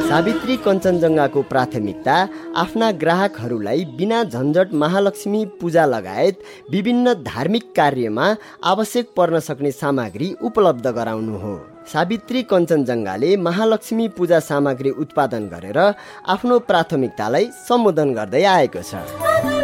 सावित्री कञ्चनजङ्घाको प्राथमिकता आफ्ना ग्राहकहरूलाई बिना झन्झट महालक्ष्मी पूजा लगायत विभिन्न धार्मिक कार्यमा आवश्यक पर्न सक्ने सामग्री उपलब्ध गराउनु हो। सावित्री कञ्चनजङ्घाले महालक्ष्मी पूजा सामग्री उत्पादन गरेर आफ्नो प्राथमिकतालाई सम्बोधन गर्दै आएको छ।